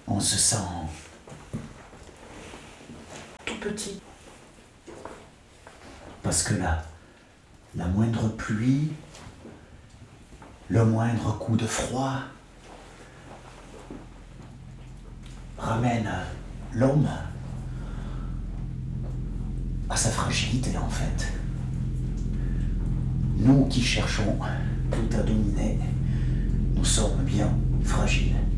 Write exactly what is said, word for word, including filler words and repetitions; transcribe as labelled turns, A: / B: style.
A: On se sent tout petit. Parce que là, la moindre pluie, le moindre coup de froid ramène l'homme à sa fragilité en fait. Nous qui cherchons tout à dominer, nous sommes bien fragiles.